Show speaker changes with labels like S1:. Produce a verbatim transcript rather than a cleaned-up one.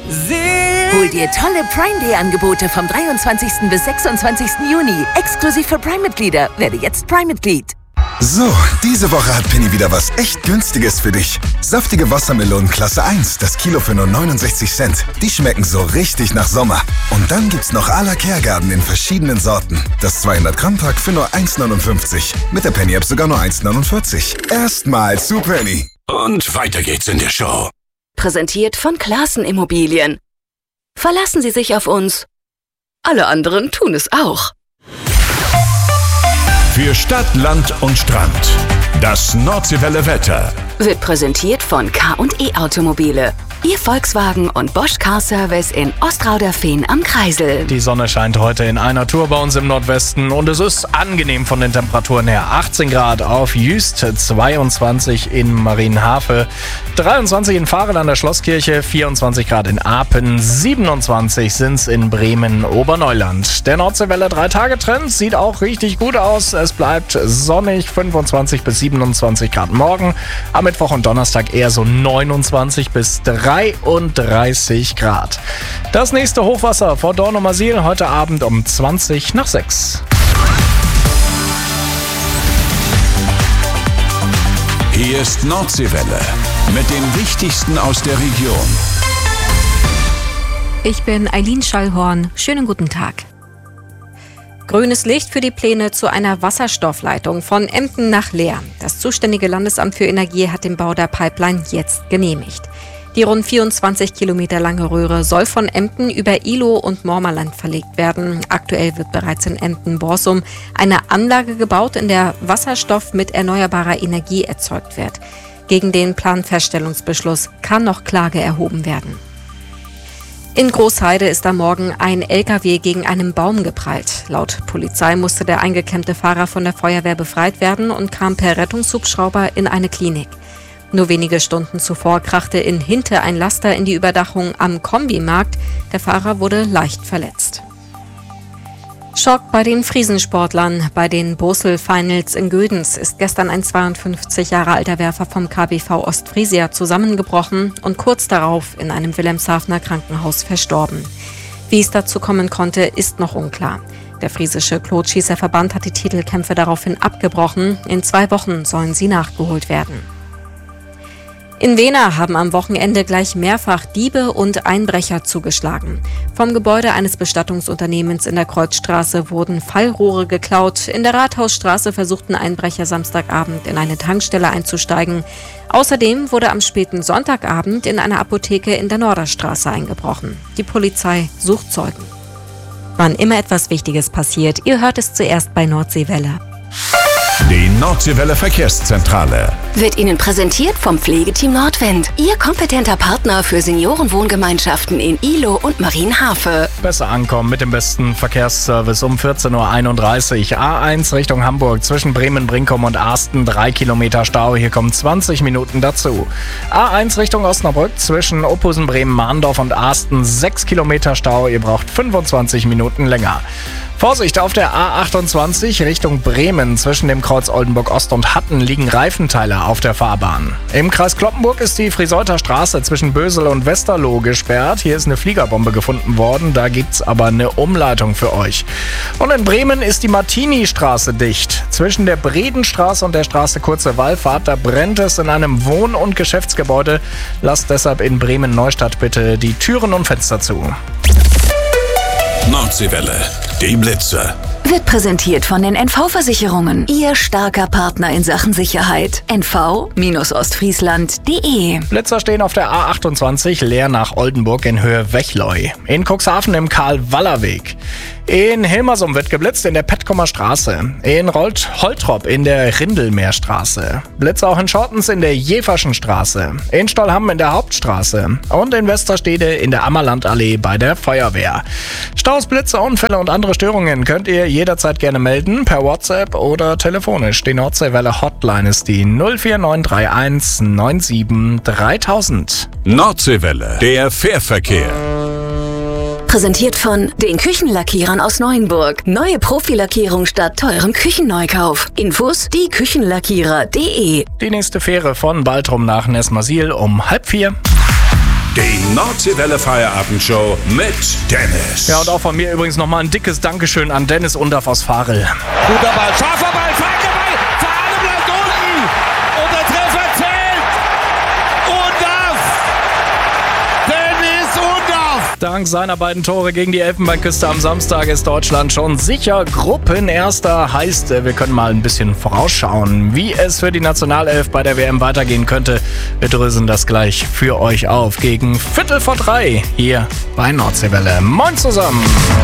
S1: Hol dir tolle Prime Day Angebote vom dreiundzwanzigsten bis sechsundzwanzigsten Juni. Exklusiv für Prime-Mitglieder. Werde jetzt Prime-Mitglied.
S2: So, diese Woche hat Penny wieder was echt Günstiges für dich. Saftige Wassermelonen Klasse eins, das Kilo für nur neunundsechzig Cent. Die schmecken so richtig nach Sommer. Und dann gibt's noch à la Kergarten in verschiedenen Sorten. Das zweihundert Gramm Pack für nur eins neunundfünfzig. Mit der Penny App sogar nur eins neunundvierzig. Erstmal zu Penny.
S3: Und weiter geht's in der Show.
S4: Präsentiert von Classen Immobilien. Verlassen Sie sich auf uns. Alle anderen tun es auch.
S3: Für Stadt, Land und Strand. Das Nordseewelle Wetter
S4: Wird präsentiert von K und E Automobile. Ihr Volkswagen und Bosch Car Service in Ostrauderfehn am Kreisel.
S5: Die Sonne scheint heute in einer Tour bei uns im Nordwesten und es ist angenehm von den Temperaturen her. achtzehn Grad auf Jüst, zweiundzwanzig in Marienhafe, dreiundzwanzig in Fahren an der Schlosskirche, vierundzwanzig Grad in Apen, siebenundzwanzig sind's in Bremen, Oberneuland. Der Nordseewelle drei-Tage-Trend sieht auch richtig gut aus. Es bleibt sonnig, fünfundzwanzig bis siebenundzwanzig Grad morgen. Am Mittwoch und Donnerstag eher so neunundzwanzig bis dreiunddreißig Grad. Das nächste Hochwasser vor Dornumersiel heute Abend um zwanzig nach sechs.
S3: Hier ist Nordseewelle mit dem Wichtigsten aus der Region.
S6: Ich bin Eileen Schallhorn. Schönen guten Tag. Grünes Licht für die Pläne zu einer Wasserstoffleitung von Emden nach Leer. Das zuständige Landesamt für Energie hat den Bau der Pipeline jetzt genehmigt. Die rund vierundzwanzig Kilometer lange Röhre soll von Emden über Ihlow und Mormerland verlegt werden. Aktuell wird bereits in Emden-Borsum eine Anlage gebaut, in der Wasserstoff mit erneuerbarer Energie erzeugt wird. Gegen den Planfeststellungsbeschluss kann noch Klage erhoben werden. In Großheide ist am Morgen ein L K W gegen einen Baum geprallt. Laut Polizei musste der eingeklemmte Fahrer von der Feuerwehr befreit werden und kam per Rettungshubschrauber in eine Klinik. Nur wenige Stunden zuvor krachte in Hinte ein Laster in die Überdachung am Kombimarkt. Der Fahrer wurde leicht verletzt. Schock bei den Friesensportlern. Bei den Bosel Finals in Gödens ist gestern ein zweiundfünfzig Jahre alter Werfer vom K B V Ostfriesia zusammengebrochen und kurz darauf in einem Wilhelmshavener Krankenhaus verstorben. Wie es dazu kommen konnte, ist noch unklar. Der friesische Klotschießerverband hat die Titelkämpfe daraufhin abgebrochen. In zwei Wochen sollen sie nachgeholt werden. In Wehner haben am Wochenende gleich mehrfach Diebe und Einbrecher zugeschlagen. Vom Gebäude eines Bestattungsunternehmens in der Kreuzstraße wurden Fallrohre geklaut. In der Rathausstraße versuchten Einbrecher Samstagabend in eine Tankstelle einzusteigen. Außerdem wurde am späten Sonntagabend in einer Apotheke in der Norderstraße eingebrochen. Die Polizei sucht Zeugen. Wann immer etwas Wichtiges passiert, ihr hört es zuerst bei Nordseewelle.
S3: Die Nordseewelle Verkehrszentrale
S4: Wird Ihnen präsentiert vom Pflegeteam Nordwind. Ihr kompetenter Partner für Seniorenwohngemeinschaften in Ihlow und Marienhafe.
S5: Besser ankommen mit dem besten Verkehrsservice um vierzehn Uhr einunddreißig. A eins Richtung Hamburg zwischen Bremen-Brinkum und Asten drei Kilometer Stau. Hier kommen zwanzig Minuten dazu. A eins Richtung Osnabrück zwischen Ophusen, Bremen, Mahndorf und Asten sechs Kilometer Stau. Ihr braucht fünfundzwanzig Minuten länger. Vorsicht, auf der A achtundzwanzig Richtung Bremen zwischen dem Kreuz Oldenburg Ost und Hatten liegen Reifenteile auf der Fahrbahn. Im Kreis Cloppenburg ist die Friseuther Straße zwischen Bösel und Westerloh gesperrt. Hier ist eine Fliegerbombe gefunden worden, da gibt's aber eine Umleitung für euch. Und in Bremen ist die Martini-Straße dicht. Zwischen der Bredenstraße und der Straße Kurze Wallfahrt, da brennt es in einem Wohn- und Geschäftsgebäude. Lasst deshalb in Bremen-Neustadt bitte die Türen und Fenster zu.
S3: Nordseewelle, die Blitze.
S4: Wird präsentiert von den N V-Versicherungen. Ihr starker Partner in Sachen Sicherheit. N V Ostfriesland punkt de.
S5: Blitzer stehen auf der A achtundzwanzig Leer nach Oldenburg in Höhe Wechleu. In Cuxhaven im Karl-Waller-Weg. In Hilmersum wird geblitzt in der Petkomer Straße. In Rolt-Holtrop in der Rindelmeerstraße. Blitze auch in Schortens in der Jeverschen Straße. In Stollhamm in der Hauptstraße. Und in Westerstede in der Ammerlandallee bei der Feuerwehr. Staus, Blitze, Unfälle und andere Störungen könnt ihr jederzeit gerne melden, per WhatsApp oder telefonisch. Die Nordseewelle Hotline ist die null vier neun drei eins neun sieben dreitausend.
S3: Nordseewelle, der Fährverkehr.
S4: Präsentiert von den Küchenlackierern aus Neuenburg. Neue Profilackierung statt teurem Küchenneukauf. Infos die Küchenlackierer punkt de.
S5: Die nächste Fähre von Baltrum nach Nesmasil um halb vier.
S3: Die Nordseewelle Feierabendshow mit Dennis.
S5: Ja, und auch von mir übrigens nochmal ein dickes Dankeschön an Dennis Undaff aus Varel.
S7: Guter Ball, scharfer Ball, feiner Ball, Fahne bleibt unten und der Treffer zählt. Undaff, Dennis Undaff.
S5: Dank seiner beiden Tore gegen die Elfenbeinküste am Samstag ist Deutschland schon sicher Gruppenerster. Heißt, wir können mal ein bisschen vorausschauen, wie es für die Nationalelf bei der W M weitergehen könnte. Wir dröseln das gleich für euch auf gegen Viertel vor drei hier bei Nordseewelle. Moin zusammen!